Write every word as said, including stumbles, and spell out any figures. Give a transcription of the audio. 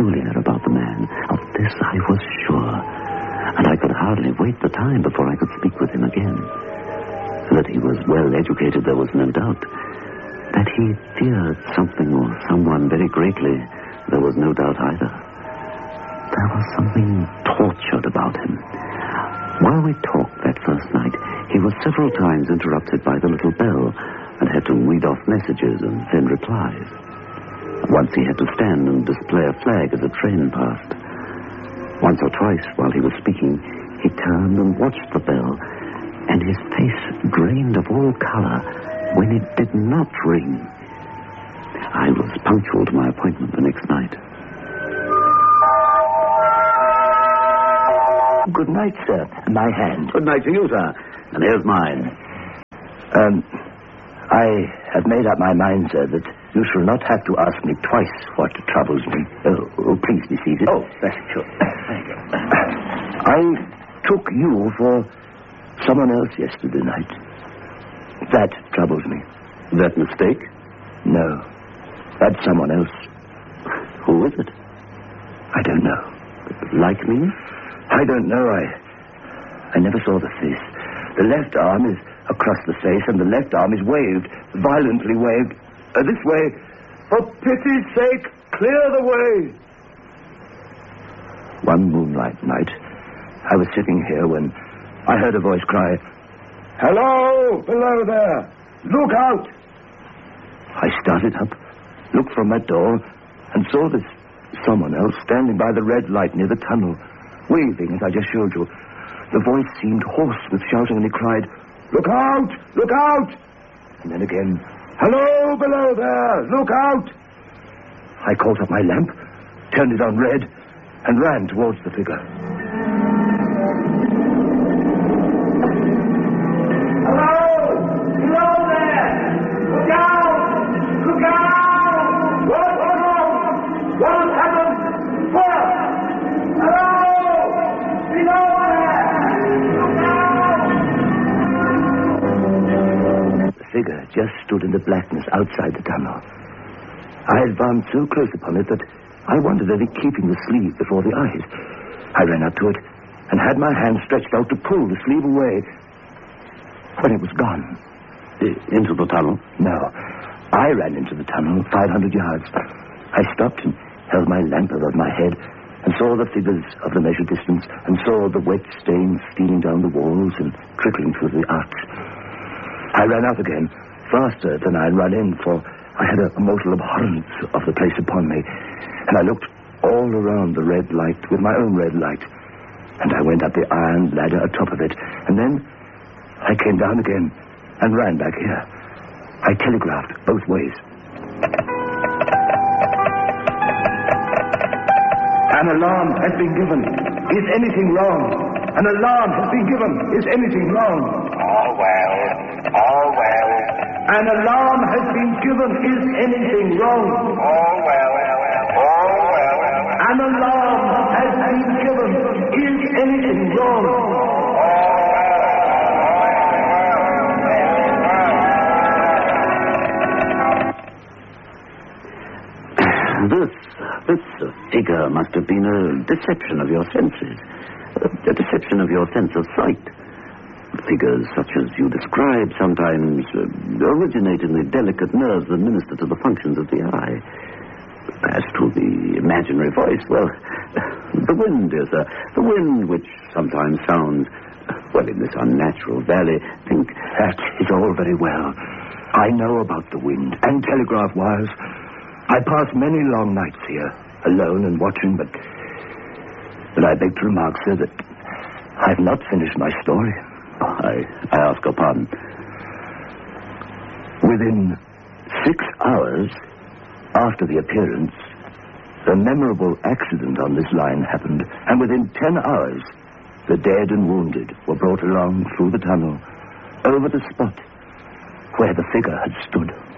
peculiar about the man. Of this I was sure. And I could hardly wait the time before I could speak with him again. That he was well educated, there was no doubt. That he feared something or someone very greatly, there was no doubt either. There was something tortured about him. While we talked that first night, he was several times interrupted by the little bell and had to read off messages and send replies. Once he had to stand and display a flag as a train passed. Once or twice, while he was speaking, he turned and watched the bell, and his face drained of all color when it did not ring. I was punctual to my appointment the next night. Good night, sir. My hand. Good night to you, sir. And here's mine. Um, I have made up my mind, sir, that you shall not have to ask me twice what troubles me. Oh, oh please be seated. Oh, that's sure. Thank you. I took you for someone else yesterday night. That troubles me. That mistake? No. That's someone else. Who is it? I don't know. Like me? I don't know. I I never saw the face. The left arm is across the face, and the left arm is waved, violently waved. Uh, this way. For pity's sake, clear the way. One moonlight night, I was sitting here when I heard a voice cry, "Hello, below there! Look out!" I started up, looked from that door, and saw this someone else standing by the red light near the tunnel, waving as I just showed you. The voice seemed hoarse with shouting, and he cried, "Look out! Look out!" And then again, "Hello, below there! Look out!" I caught up my lamp, turned it on red, and ran towards the figure. "Hello! Below there! Look out! Look out! What's wrong? What has happened? What? Hello! Below there! Look out!" The figure just stood in the blackness outside the tunnel. I advanced so close upon it that I wondered at it keeping the sleeve before the eyes. I ran up to it and had my hand stretched out to pull the sleeve away when it was gone. I- into the tunnel? No. I ran into the tunnel five hundred yards. I stopped and held my lamp above my head and saw the figures of the measured distance and saw the wet stains stealing down the walls and trickling through the arch. I ran out again, faster than I had run in, for I had a, a mortal abhorrence of the place upon me, and I looked all around the red light with my own red light, and I went up the iron ladder atop of it, and then I came down again and ran back here. I telegraphed both ways. "An alarm has been given. Is anything wrong? An alarm has been given. Is anything wrong?" All well. All well. "An alarm has been given. Is anything wrong?" All well. All well. "An alarm has been given. Is anything wrong?" This, this uh, figure must have been a deception of your senses. A, a deception of your sense of sight. Figures such as you describe sometimes uh, originate in the delicate nerves that minister to the functions of the eye. As to the imaginary voice, well, the wind is a... The wind which sometimes sounds, well, in this unnatural valley, think... That is all very well. I know about the wind and telegraph wires. I pass many long nights here, alone and watching, but... But I beg to remark, sir, that I have not finished my story. I, I ask your pardon. Within six hours after the appearance, the memorable accident on this line happened, and within ten hours, the dead and wounded were brought along through the tunnel, over the spot where the figure had stood.